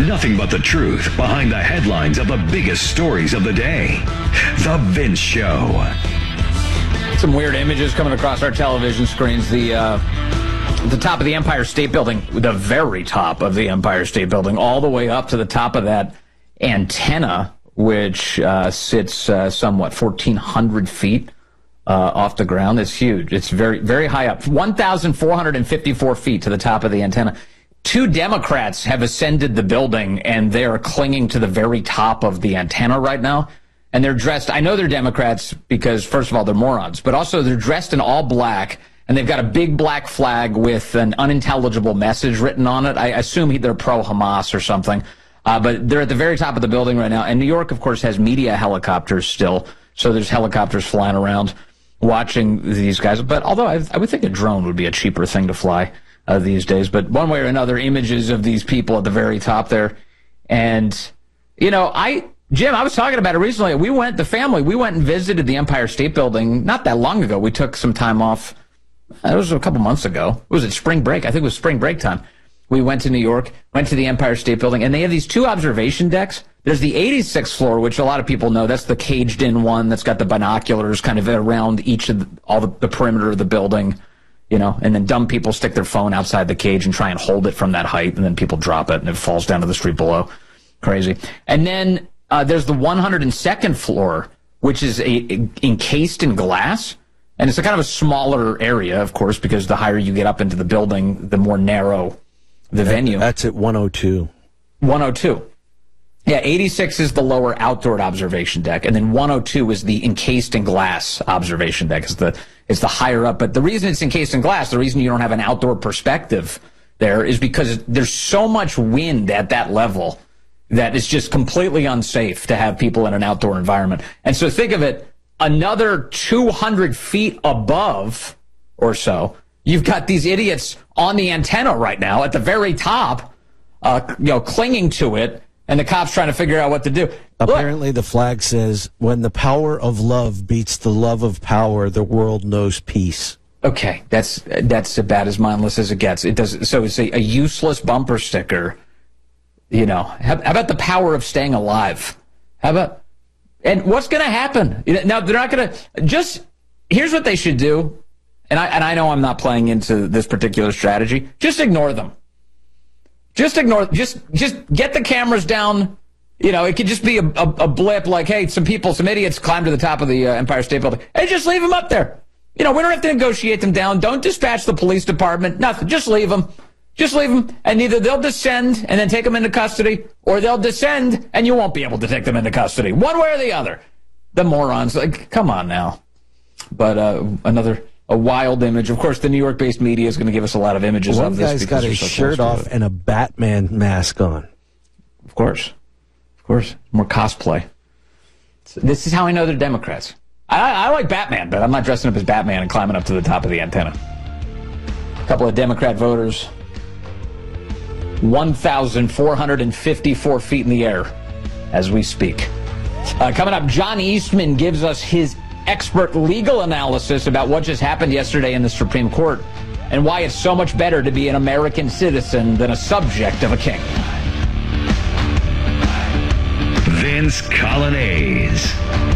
Nothing but the truth behind the headlines of the biggest stories of the day. The Vince Show. Some weird images coming across our television screens. The top of the Empire State Building, the very top of the Empire State Building, all the way up to the top of that antenna, which sits somewhat 1,400 feet off the ground. It's huge. It's very, very high up. 1,454 feet to the top of the antenna. 2 Democrats have ascended the building, and they are clinging to the very top of the antenna right now. And they're dressed, I know they're Democrats because, first of all, they're morons, but also they're dressed in all black, and they've got a big black flag with an unintelligible message written on it. I assume they're pro-Hamas or something. But they're at the very top of the building right now. And New York, of course, has media helicopters still. So there's helicopters flying around watching these guys. But although I would think a drone would be a cheaper thing to fly these days. But one way or another, images of these people at the very top there. And, you know, Jim, I was talking about it recently. The family went and visited the Empire State Building not that long ago. We took some time off. It was a couple months ago. It was at spring break. I think it was spring break time. We went to New York, went to the Empire State Building, and they have these 2 observation decks. There's the 86th floor, which a lot of people know. That's the caged-in one that's got the binoculars kind of around each of the perimeter of the building, you know, and then dumb people stick their phone outside the cage and try and hold it from that height, and then people drop it, and it falls down to the street below. Crazy. And then there's the 102nd floor, which is encased in glass. And it's a kind of a smaller area, of course, because the higher you get up into the building, the more narrow the venue. That's at 102. 102. Yeah, 86 is the lower outdoor observation deck, and then 102 is the encased in glass observation deck. It's the higher up. But the reason it's encased in glass, the reason you don't have an outdoor perspective there is because there's so much wind at that level that it's just completely unsafe to have people in an outdoor environment. And so think of it, another 200 feet above or so, you've got these idiots on the antenna right now at the very top, clinging to it, and the cops trying to figure out what to do. Apparently, the flag says, when the power of love beats the love of power, the world knows peace. Okay, that's about as mindless as it gets. It does. So it's a useless bumper sticker. You know, how about the power of staying alive? And what's going to happen? Now, they're not going to here's what they should do. And I know I'm not playing into this particular strategy. Just ignore them. Just get the cameras down. You know, it could just be a blip like, hey, some idiots climbed to the top of the Empire State Building. Hey, just leave them up there. You know, we don't have to negotiate them down. Don't dispatch the police department. Nothing. Just leave them. Just leave them, and either they'll descend and then take them into custody, or they'll descend and you won't be able to take them into custody. One way or the other. The morons, like, come on now. But a wild image. Of course, the New York-based media is going to give us a lot of images of this. One guy's got his shirt off and a Batman mask on. Of course. More cosplay. This is how I know they're Democrats. I like Batman, but I'm not dressing up as Batman and climbing up to the top of the antenna. A couple of Democrat voters. 1,454 feet in the air as we speak. Coming up, John Eastman gives us his expert legal analysis about what just happened yesterday in the Supreme Court and why it's so much better to be an American citizen than a subject of a king. Vince Colonnese.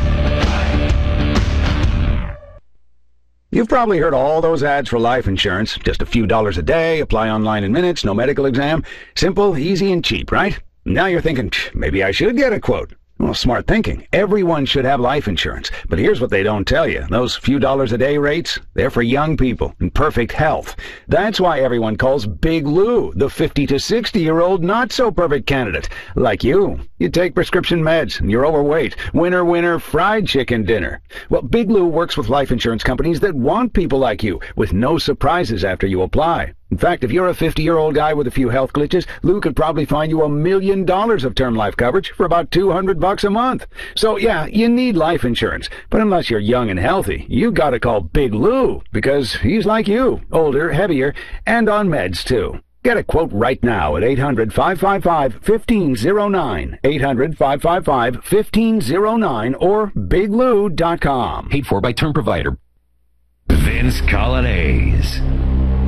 You've probably heard all those ads for life insurance. Just a few dollars a day, apply online in minutes, no medical exam. Simple, easy, and cheap, right? Now you're thinking, maybe I should get a quote. Well, smart thinking. Everyone should have life insurance. But here's what they don't tell you. Those few dollars a day rates, they're for young people in perfect health. That's why everyone calls Big Lou the 50 to 60-year-old not-so-perfect candidate. Like you. You take prescription meds, and you're overweight. Winner, fried chicken dinner. Well, Big Lou works with life insurance companies that want people like you, with no surprises after you apply. In fact, if you're a 50-year-old guy with a few health glitches, Lou could probably find you $1 million of term life coverage for about $200 a month. So, yeah, you need life insurance. But unless you're young and healthy, you gotta call Big Lou, because he's like you, older, heavier, and on meds, too. Get a quote right now at 800-555-1509, 800-555-1509, or biglou.com. Paid for by term provider. Vince Colonnese.